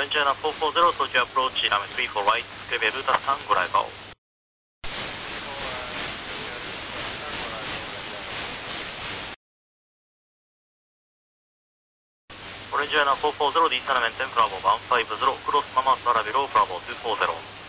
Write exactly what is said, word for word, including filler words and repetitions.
レンジャーナフォーフォーゼロ、東京アプローチ、ラメスリーフォーライト、レベルルータさんご来場。オレンジアナフォーフォーゼロ、ディーサナメンテン、ブラボーワンファイブゼロ、クロスママスアラビロー、ブラボーツーフォーゼロ。